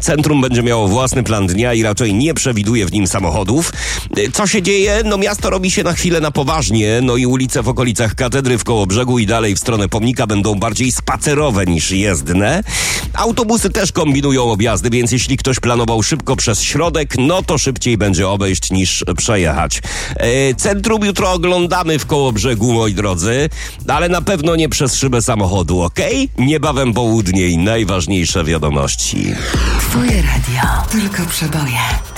Centrum będzie miało własny plan dnia i raczej nie przewiduje w nim samochodów. Co się dzieje? No miasto robi się na chwilę na poważnie, no i ulice w okolicach Katedry w Kołobrzegu i dalej w stronę Pomnika będą bardziej spacerowe niż jezdne. Autobusy też kombinują objazdy, więc jeśli ktoś planował szybko przez środek, no to szybciej będzie obejść niż przejechać. Centrum jutro oglądamy w Kołobrzegu, moi drodzy, ale na pewno nie przez szybę samochodu, okej? Niebawem południe i najważniejsze wiadomości. Twoje radio, tylko przeboje.